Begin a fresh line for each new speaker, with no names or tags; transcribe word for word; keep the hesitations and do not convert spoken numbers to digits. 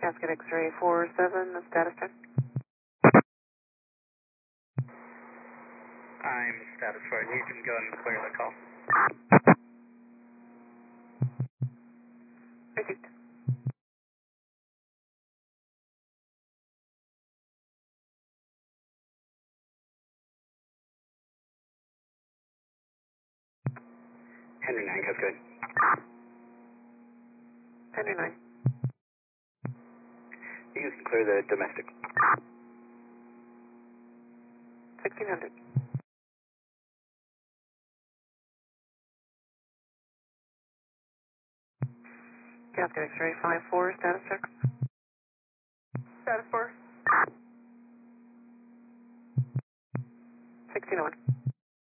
Cascade X-ray four seven, the status check.
I'm status for it. You can go and clear the call.
Received.
Henry nine, Cascade.
Henry nine.
You can clear the domestic.
sixteen hundred. Cascade X-ray five four, status check. Status four. sixteen oh one.